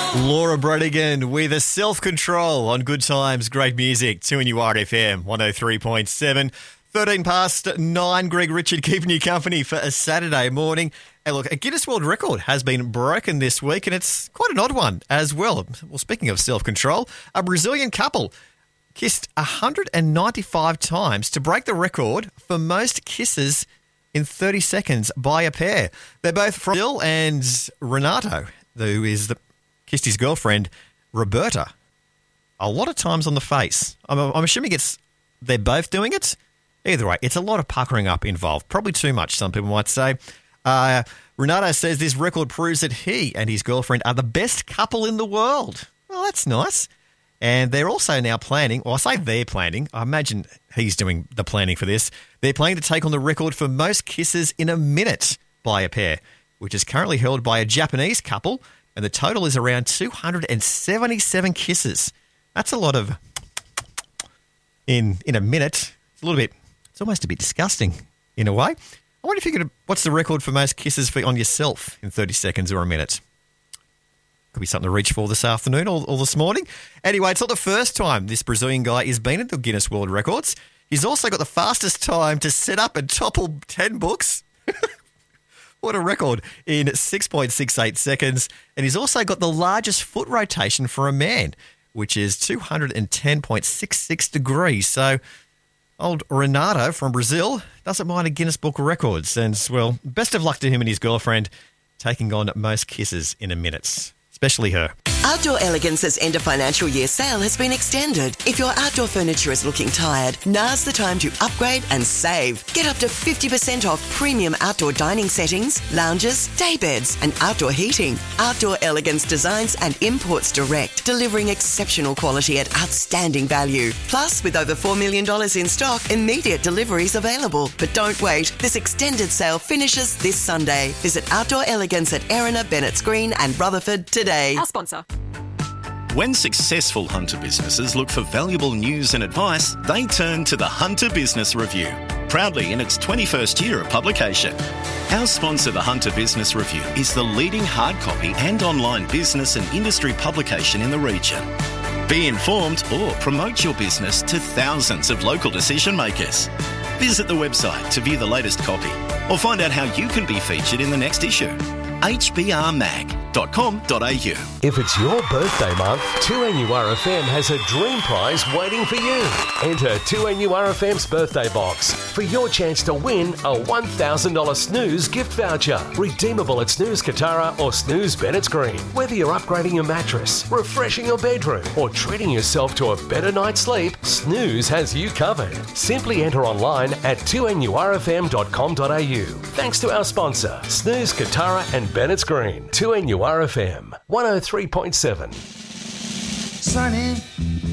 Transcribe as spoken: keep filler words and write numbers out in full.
Laura Brodigan with a Self-Control on Good Times, great music, two N U R F M, one oh three point seven. thirteen past nine, Greg Richard keeping you company for a Saturday morning. Hey, look, a Guinness World Record has been broken this week, and it's quite an odd one as well. Well, speaking of self-control, a Brazilian couple kissed one hundred ninety-five times to break the record for most kisses in thirty seconds by a pair. They're both from Brazil, and Renato, who is the kissed his girlfriend, Roberta, a lot of times on the face. I'm, I'm assuming it's they're both doing it. Either way, it's a lot of puckering up involved. Probably too much, some people might say. Uh, Renato says this record proves that he and his girlfriend are the best couple in the world. Well, that's nice. And they're also now planning, or I say they're planning, I imagine he's doing the planning for this. They're planning to take on the record for most kisses in a minute by a pair, which is currently held by a Japanese couple. And the total is around two hundred seventy-seven kisses. That's a lot of in in a minute. It's a little bit, it's almost a bit disgusting in a way. I wonder if you could, what's the record for most kisses for, on yourself in thirty seconds or a minute? Could be something to reach for this afternoon or, or this morning. Anyway, it's not the first time this Brazilian guy has been in the Guinness World Records. He's also got the fastest time to set up and topple ten books. What a record in six point six eight seconds. And he's also got the largest foot rotation for a man, which is two hundred ten point six six degrees. So old Renato from Brazil doesn't mind a Guinness Book of Records. And, well, best of luck to him and his girlfriend taking on most kisses in a minute, especially her. Outdoor Elegance's end of financial year sale has been extended. If your outdoor furniture is looking tired, now's the time to upgrade and save. Get up to fifty percent off premium outdoor dining settings, lounges, day beds and outdoor heating. Outdoor Elegance designs and imports direct, delivering exceptional quality at outstanding value. Plus, with over four million dollars in stock, immediate deliveries available. But don't wait. This extended sale finishes this Sunday. Visit Outdoor Elegance at Erina, Bennett's Green and Rutherford today. Our sponsor. When successful hunter businesses look for valuable news and advice, they turn to the Hunter Business Review, proudly in its twenty-first year of publication. Our sponsor, the Hunter Business Review, is the leading hard copy and online business and industry publication in the region. Be informed or promote your business to thousands of local decision makers. Visit the website to view the latest copy or find out how you can be featured in the next issue. h b r mag dot com dot a u. If it's your birthday month, two N U R F M has a dream prize waiting for you. Enter two N U R F M's birthday box for your chance to win a one thousand dollars Snooze gift voucher. Redeemable at Snooze Katara or Snooze Bennett's Green. Whether you're upgrading your mattress, refreshing your bedroom, or treating yourself to a better night's sleep, Snooze has you covered. Simply enter online at two N U R F M dot com dot a u. Thanks to our sponsor, Snooze Katara and Bennett's Green. two N U R F M, one oh three point seven. Sunny